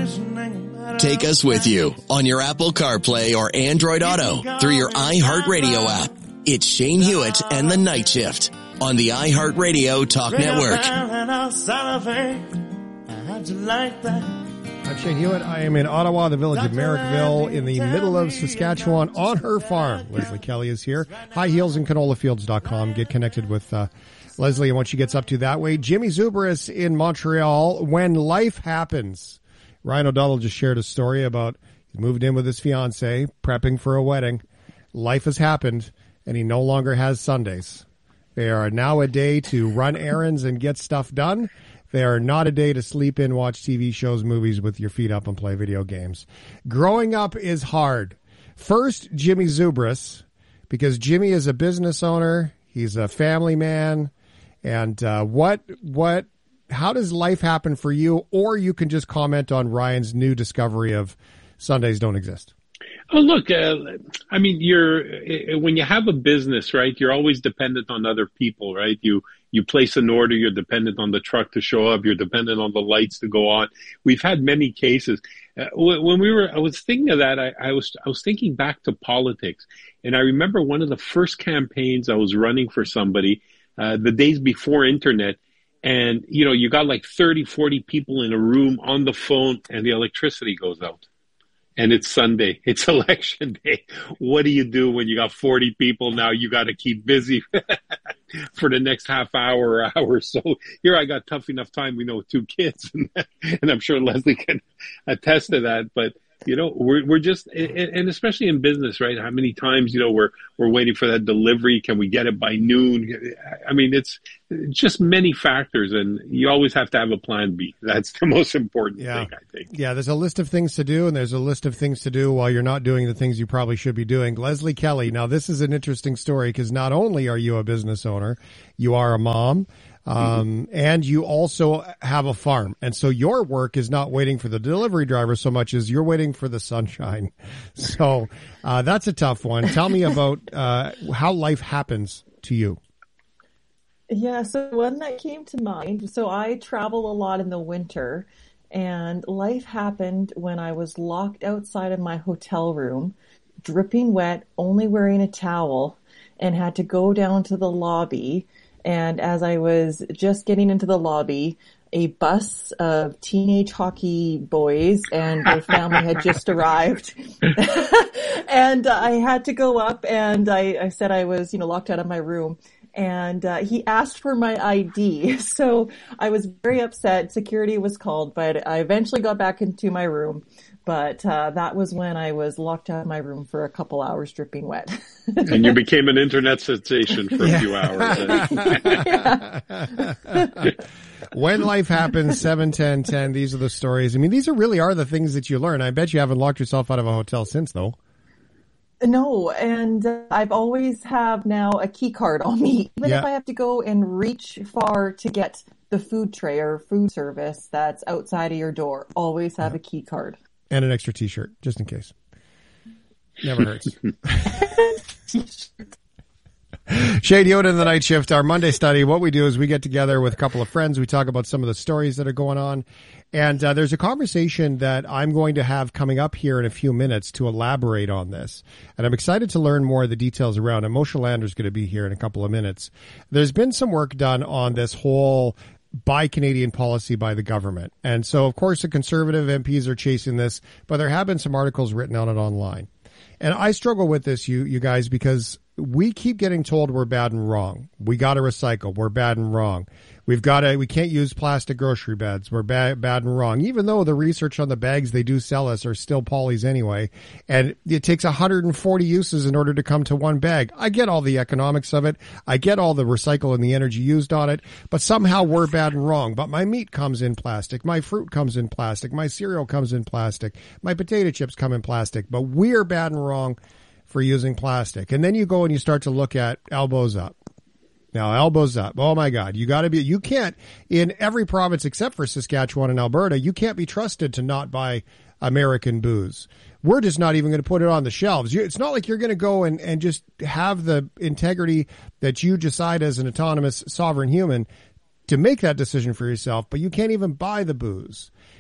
Take us with you on your Apple CarPlay or Android Auto through your iHeartRadio app. It's Shane Hewitt and the Night Shift on the iHeartRadio Talk Network. I'm Shane Hewitt. I am in Ottawa, the village of Merrickville, in the middle of Saskatchewan, on her farm. Leslie Kelly is here. HighHeelsandCanolaFields.com. Get connected with Leslie and what she gets up to that way. Jimmy Zubris in Montreal. When life happens. Ryan O'Donnell just shared a story about he moved in with his fiancée, prepping for a wedding. Life has happened, and he no longer has Sundays. They are now a day to run errands and get stuff done. They are not a day to sleep in, watch TV shows, movies with your feet up and play video games. Growing up is hard. First, Jimmy Zubris, because Jimmy is a business owner. He's a family man. And how does life happen for you? Or you can just comment on Ryan's new discovery of Sundays don't exist. Oh, look, I mean, when you have a business, right, you're always dependent on other people, right? You place an order, you're dependent on the truck to show up, you're dependent on the lights to go on. We've had many cases. I was thinking of that, I was thinking back to politics. And I remember one of the first campaigns I was running for somebody, the days before internet. And, you got like 30, 40 people in a room on the phone and the electricity goes out. And it's Sunday. It's election day. What do you do when you got 40 people? Now you got to keep busy for the next half hour or hour. So here I got tough enough time. We know 2 kids and I'm sure Leslie can attest to that. But, we're just, and especially in business, right? How many times, we're waiting for that delivery. Can we get it by noon? I mean, it's just many factors and you always have to have a plan B. That's the most important thing, I think. Yeah. There's a list of things to do and there's a list of things to do while you're not doing the things you probably should be doing. Leslie Kelly. Now this is an interesting story because not only are you a business owner, you are a mom. And you also have a farm. And so your work is not waiting for the delivery driver so much as you're waiting for the sunshine. So, that's a tough one. Tell me about, how life happens to you. Yeah. So one that came to mind. So I travel a lot in the winter and life happened when I was locked outside of my hotel room, dripping wet, only wearing a towel and had to go down to the lobby. And as I was just getting into the lobby, a bus of teenage hockey boys and their family had just arrived. And I had to go up and I said I was, locked out of my room. And he asked for my ID. So I was very upset. Security was called, but I eventually got back into my room. But that was when I was locked out of my room for a couple hours dripping wet. And you became an internet sensation for a few hours. When life happens, 7-10-10, these are the stories. I mean, these really are the things that you learn. I bet you haven't locked yourself out of a hotel since, though. No, and I've always have now a key card on me. Even if I have to go and reach far to get the food tray or food service that's outside of your door, always have a key card. And an extra T-shirt, just in case. Never hurts. Shane Hewitt in the Night Shift, our Monday study. What we do is we get together with a couple of friends. We talk about some of the stories that are going on. And there's a conversation that I'm going to have coming up here in a few minutes to elaborate on this. And I'm excited to learn more of the details around it. Moshe Lander's going to be here in a couple of minutes. There's been some work done on this whole buy Canadian policy by the government. And so, of course, the Conservative MPs are chasing this, but there have been some articles written on it online. And I struggle with this, you guys, because we keep getting told we're bad and wrong. We got to recycle. We're bad and wrong. We can't use plastic grocery bags. We're bad and wrong. Even though the research on the bags they do sell us are still polys anyway. And it takes 140 uses in order to come to one bag. I get all the economics of it. I get all the recycle and the energy used on it. But somehow we're bad and wrong. But my meat comes in plastic. My fruit comes in plastic. My cereal comes in plastic. My potato chips come in plastic. But we're bad and wrong for using plastic. And then you go and you start to look at elbows up. Now, elbows up. Oh, my God. You can't, in every province except for Saskatchewan and Alberta, you can't be trusted to not buy American booze. We're just not even going to put it on the shelves. It's not like you're going to go and just have the integrity that you decide as an autonomous sovereign human to make that decision for yourself, but you can't even buy the booze.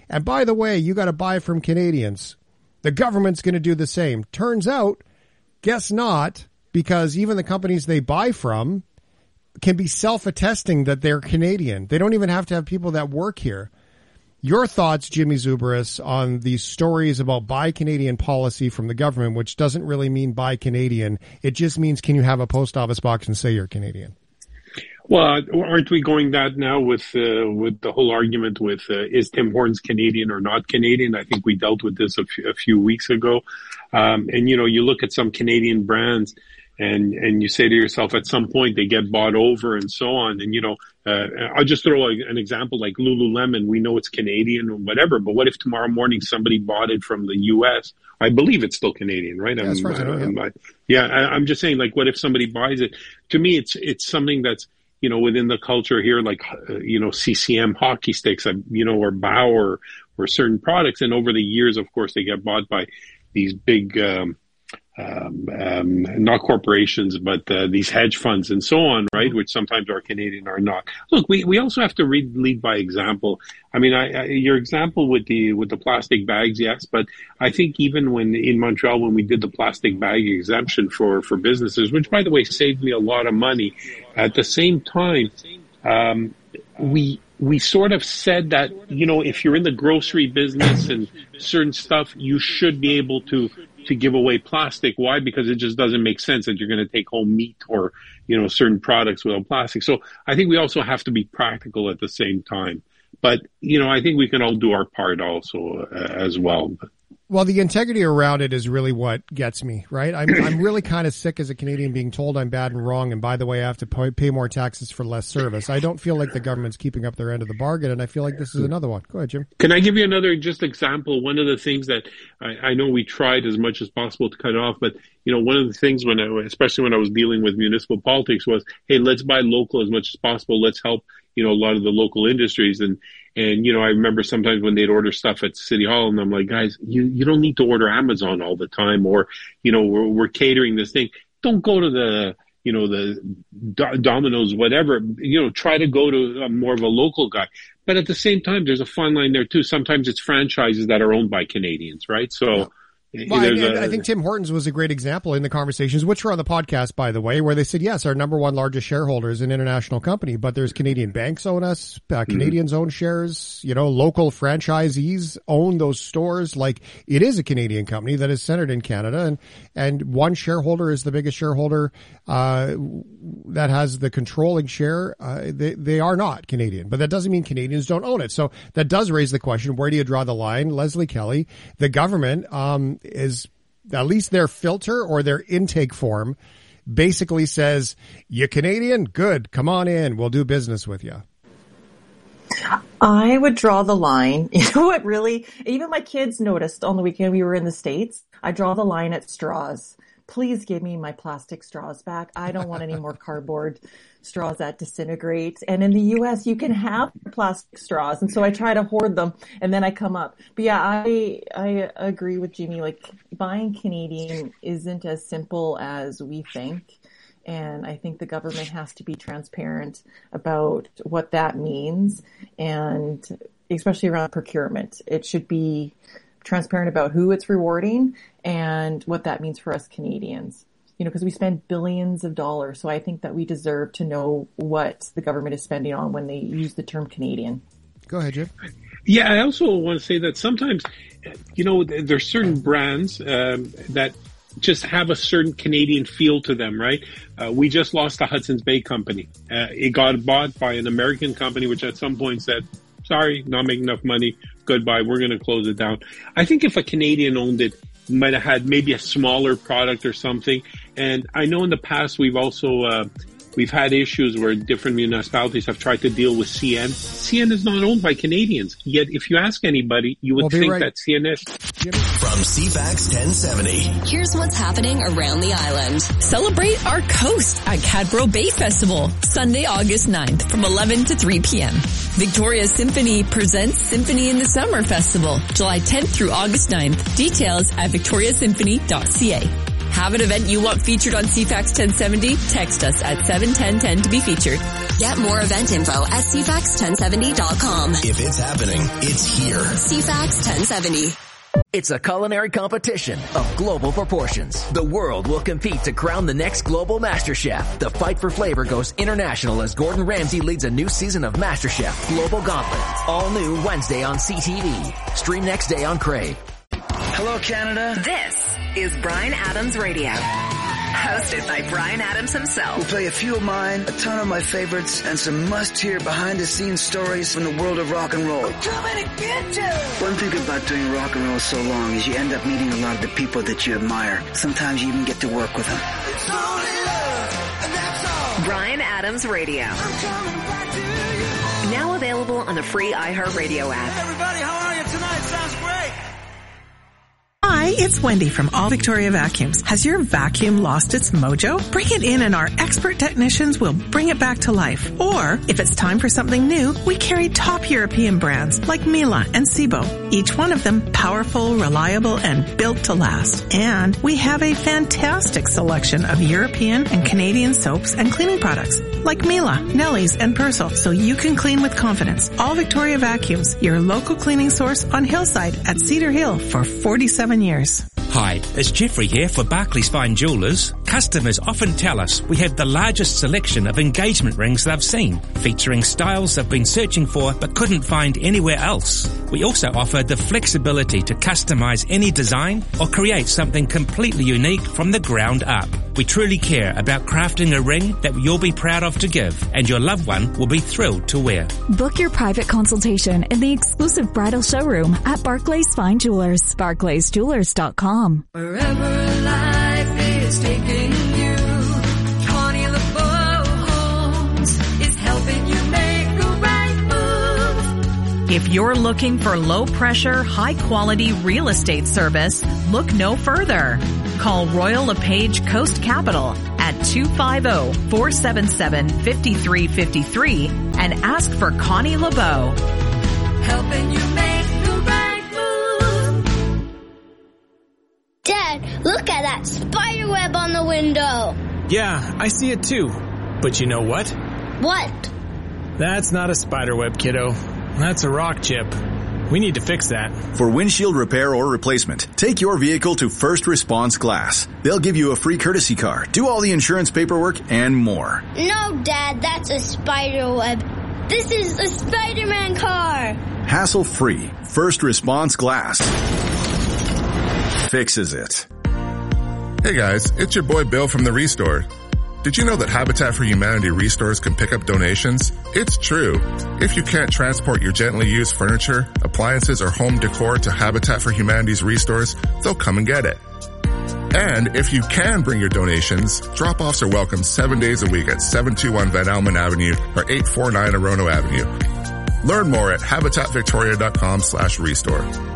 And by the way, you got to buy from Canadians. The government's going to do the same. Turns out, guess not, because even the companies they buy from can be self-attesting that they're Canadian. They don't even have to have people that work here. Your thoughts, Jimmy Zubrus, on these stories about Buy Canadian policy from the government, which doesn't really mean Buy Canadian. It just means, can you have a post office box and say you're Canadian? Well, aren't we going that now with the whole argument with is Tim Hortons Canadian or not Canadian? I think we dealt with this a few weeks ago. And, you know, you look at some Canadian brands and you say to yourself, at some point they get bought over and so on. And, you know, I'll just throw an example like Lululemon. We know it's Canadian or whatever, but what if tomorrow morning somebody bought it from the U.S.? I believe it's still Canadian, right? Yeah, I'm just saying, like, what if somebody buys it? To me, it's something that's, you know, within the culture here, like, you know, CCM hockey sticks, you know, or Bauer or certain products. And over the years, of course, they get bought by these big, not corporations, but these hedge funds and so on, right? Which sometimes are Canadian or not. Look, we also have to lead by example. I mean, your example with the plastic bags, yes, but I think even when in Montreal, when we did the plastic bag exemption for businesses, which by the way saved me a lot of money, at the same time, we sort of said that, you know, if you're in the grocery business and certain stuff, you should be able to give away plastic. Why? Because it just doesn't make sense that you're going to take home meat or, you know, certain products without plastic. So I think we also have to be practical at the same time. But, you know, I think we can all do our part also as well. Well, the integrity around it is really what gets me, right? I'm really kind of sick as a Canadian being told I'm bad and wrong. And by the way, I have to pay more taxes for less service. I don't feel like the government's keeping up their end of the bargain. And I feel like this is another one. Go ahead, Jim. Can I give you another just example? One of the things that I know we tried as much as possible to cut it off, but, you know, one of the things especially when I was dealing with municipal politics was, hey, let's buy local as much as possible. Let's help, you know, a lot of the local industries. And, you know, I remember sometimes when they'd order stuff at City Hall and I'm like, guys, you don't need to order Amazon all the time, or, you know, we're catering this thing. Don't go to the, you know, the Domino's, whatever, you know, try to go to more of a local guy. But at the same time, there's a fine line there too. Sometimes it's franchises that are owned by Canadians, right? So, well, I think Tim Hortons was a great example in the conversations, which were on the podcast, by the way, where they said, yes, our number one largest shareholder is an international company, but there's Canadian banks own us, Canadians own shares, you know, local franchisees own those stores. Like, it is a Canadian company that is centered in Canada, and one shareholder is the biggest shareholder that has the controlling share. They are not Canadian, but that doesn't mean Canadians don't own it. So that does raise the question, where do you draw the line? Leslie Kelly, the government, is at least their filter or their intake form basically says, you Canadian? Good. Come on in. We'll do business with you. I would draw the line. You know what, really? Even my kids noticed on the weekend we were in the States. I draw the line at straws. Please give me my plastic straws back. I don't want any more cardboard straws that disintegrate. And in the U.S., you can have plastic straws. And so I try to hoard them and then I come up. But yeah, I agree with Jimmy. Like, buying Canadian isn't as simple as we think. And I think the government has to be transparent about what that means. And especially around procurement, it should be transparent about who it's rewarding and what that means for us Canadians. You know, because we spend billions of dollars. So I think that we deserve to know what the government is spending on when they use the term Canadian. Go ahead, Jim. Yeah, I also want to say that sometimes, you know, there's certain brands that just have a certain Canadian feel to them, right? We just lost the Hudson's Bay Company. It got bought by an American company, which at some point said, sorry, not making enough money. Goodbye. We're going to close it down. I think if a Canadian owned it, might have had maybe a smaller product or something. And I know in the past we've also we've had issues where different municipalities have tried to deal with CN. CN is not owned by Canadians. Yet if you ask anybody, you would think that CN is. From CFAX 1070. Here's what's happening around the island. Celebrate our coast at Cadboro Bay Festival, Sunday, August 9th from 11 to 3 p.m. Victoria Symphony presents Symphony in the Summer Festival, July 10th through August 9th. Details at victoriasymphony.ca. Have an event you want featured on CFAX 1070? Text us at 71010 to be featured. Get more event info at CFAX1070.com. If it's happening, it's here. CFAX 1070. It's a culinary competition of global proportions. The world will compete to crown the next global MasterChef. The fight for flavor goes international as Gordon Ramsay leads a new season of MasterChef Global Gauntlet. All new Wednesday on CTV. Stream next day on Crave. Hello, Canada. This is Bryan Adams Radio. Hosted by Bryan Adams himself. We'll play a few of mine, a ton of my favorites, and some must-hear behind-the-scenes stories from the world of rock and roll. We're coming to get you! One thing about doing rock and roll so long is you end up meeting a lot of the people that you admire. Sometimes you even get to work with them. It's only love, and that's all. Bryan Adams Radio. I'm coming back to you. Now available on the free iHeartRadio app. Hey, everybody, how are you tonight? Sounds great. Hi, it's Wendy from All Victoria Vacuums. Has your vacuum lost its mojo? Bring it in and our expert technicians will bring it back to life. Or, if it's time for something new, we carry top European brands like Miele and Sebo. Each one of them powerful, reliable, and built to last. And we have a fantastic selection of European and Canadian soaps and cleaning products like Miele, Nelly's, and Persil, so you can clean with confidence. All Victoria Vacuums, your local cleaning source on Hillside at Cedar Hill for 47 years. Hi, it's Jeffrey here for Barclays Fine Jewellers. Customers often tell us we have the largest selection of engagement rings they've seen, featuring styles they've been searching for but couldn't find anywhere else. We also offer the flexibility to customize any design or create something completely unique from the ground up. We truly care about crafting a ring that you'll be proud of to give, and your loved one will be thrilled to wear. Book your private consultation in the exclusive bridal showroom at Barclays Fine Jewelers. BarclaysJewelers.com. Wherever life is taking you, Connie LeBeau Homes is helping you make the right move. If you're looking for low-pressure, high-quality real estate service, look no further. Call Royal LePage Coast Capital at 250-477-5353 and ask for Connie LeBeau. Helping you make the right move. Dad, look at that spider web on the window. Yeah, I see it too. But you know what? What? That's not a spider web, kiddo. That's a rock chip. We need to fix that. For windshield repair or replacement, take your vehicle to First Response Glass. They'll give you a free courtesy car, do all the insurance paperwork, and more. No, Dad, that's a spider web. This is a Spider-Man car. Hassle-free. First Response Glass fixes it. Hey guys, it's your boy Bill from the Restore. Did you know that Habitat for Humanity Restores can pick up donations? It's true. If you can't transport your gently used furniture, appliances, or home decor to Habitat for Humanity's Restores, they'll come and get it. And if you can bring your donations, drop-offs are welcome 7 days a week at 721 Van Almen Avenue or 849 Orono Avenue. Learn more at habitatvictoria.com/restore.